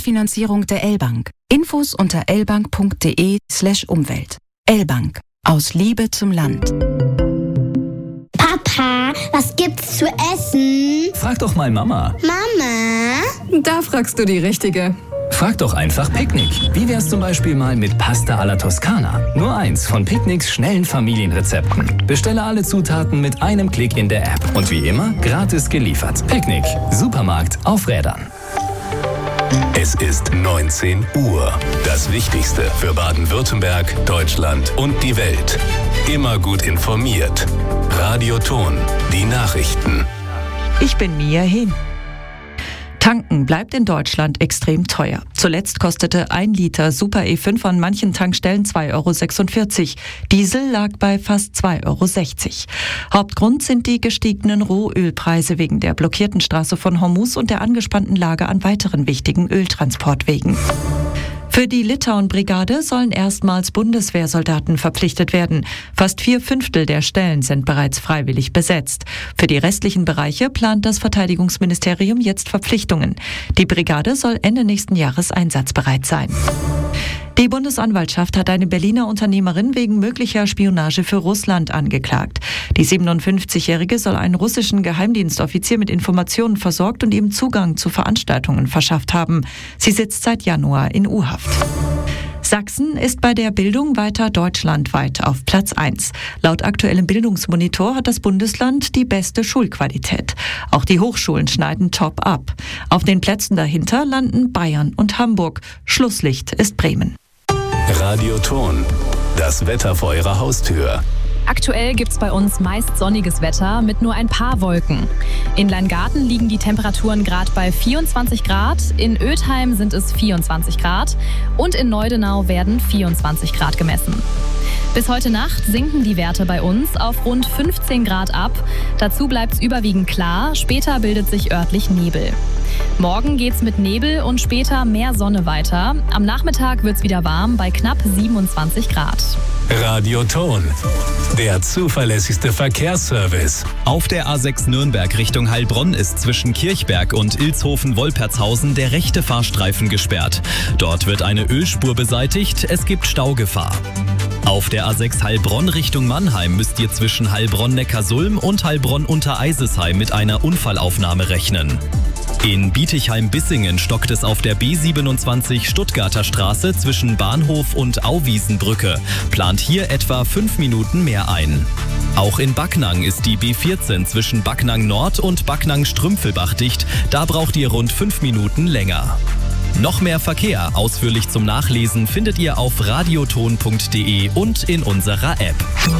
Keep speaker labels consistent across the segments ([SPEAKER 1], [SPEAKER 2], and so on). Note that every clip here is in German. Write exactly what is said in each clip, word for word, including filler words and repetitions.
[SPEAKER 1] Mitfinanzierung der L-Bank. Infos unter lbank.de slash Umwelt. L-Bank. Aus Liebe zum Land.
[SPEAKER 2] Papa, was gibt's zu essen?
[SPEAKER 3] Frag doch mal Mama.
[SPEAKER 2] Mama?
[SPEAKER 4] Da fragst du die Richtige.
[SPEAKER 3] Frag doch einfach Picknick. Wie wär's zum Beispiel mal mit Pasta alla Toskana? Nur eins von Picknicks schnellen Familienrezepten. Bestelle alle Zutaten mit einem Klick in der App. Und wie immer, gratis geliefert. Picknick. Supermarkt auf Rädern.
[SPEAKER 5] Es ist neunzehn Uhr. Das Wichtigste für Baden-Württemberg, Deutschland und die Welt. Immer gut informiert. Radio Ton. Die Nachrichten.
[SPEAKER 6] Ich bin Mia Hehn. Tanken bleibt in Deutschland extrem teuer. Zuletzt kostete ein Liter Super E fünf an manchen Tankstellen zwei Euro sechsundvierzig. Diesel lag bei fast zwei Euro sechzig. Hauptgrund sind die gestiegenen Rohölpreise wegen der blockierten Straße von Hormuz und der angespannten Lage an weiteren wichtigen Öltransportwegen. Für die Litauen-Brigade sollen erstmals Bundeswehrsoldaten verpflichtet werden. Fast vier Fünftel der Stellen sind bereits freiwillig besetzt. Für die restlichen Bereiche plant das Verteidigungsministerium jetzt Verpflichtungen. Die Brigade soll Ende nächsten Jahres einsatzbereit sein. Die Bundesanwaltschaft hat eine Berliner Unternehmerin wegen möglicher Spionage für Russland angeklagt. Die siebenundfünfzigjährige soll einen russischen Geheimdienstoffizier mit Informationen versorgt und ihm Zugang zu Veranstaltungen verschafft haben. Sie sitzt seit Januar in U-Haft. Sachsen ist bei der Bildung weiter deutschlandweit auf Platz eins. Laut aktuellem Bildungsmonitor hat das Bundesland die beste Schulqualität. Auch die Hochschulen schneiden top ab. Auf den Plätzen dahinter landen Bayern und Hamburg. Schlusslicht ist Bremen.
[SPEAKER 5] Radio Ton. Das Wetter vor Ihrer Haustür.
[SPEAKER 7] Aktuell gibt's bei uns meist sonniges Wetter mit nur ein paar Wolken. In Leingarten liegen die Temperaturen gerade bei vierundzwanzig Grad, in Ötheim sind es vierundzwanzig Grad und in Neudenau werden vierundzwanzig Grad gemessen. Bis heute Nacht sinken die Werte bei uns auf rund fünfzehn Grad ab. Dazu bleibt's überwiegend klar, später bildet sich örtlich Nebel. Morgen geht's mit Nebel und später mehr Sonne weiter. Am Nachmittag wird's wieder warm bei knapp siebenundzwanzig Grad.
[SPEAKER 5] Radio Ton. Der zuverlässigste Verkehrsservice.
[SPEAKER 8] Auf der A sechs Nürnberg Richtung Heilbronn ist zwischen Kirchberg und Ilshofen-Wolpertshausen der rechte Fahrstreifen gesperrt. Dort wird eine Ölspur beseitigt, es gibt Staugefahr. Auf der A sechs Heilbronn Richtung Mannheim müsst ihr zwischen Heilbronn-Neckarsulm und Heilbronn-Untereisesheim mit einer Unfallaufnahme rechnen. In Bietigheim-Bissingen stockt es auf der B siebenundzwanzig Stuttgarter Straße zwischen Bahnhof und Auwiesenbrücke. Plant hier etwa fünf Minuten mehr ein. Auch in Backnang ist die B vierzehn zwischen Backnang Nord und Backnang Strümpfelbach dicht. Da braucht ihr rund fünf Minuten länger. Noch mehr Verkehr ausführlich zum Nachlesen findet ihr auf radioton punkt de und in unserer App.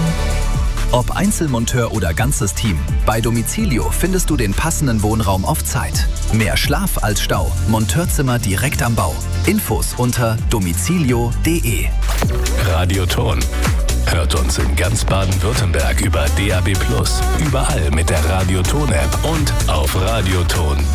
[SPEAKER 9] Ob Einzelmonteur oder ganzes Team, bei Domicilio findest du den passenden Wohnraum auf Zeit. Mehr Schlaf als Stau, Monteurzimmer direkt am Bau. Infos unter domicilio punkt de.
[SPEAKER 5] Radio Ton. Hört uns in ganz Baden-Württemberg über D A B plus, überall mit der Radio Ton App und auf radioton punkt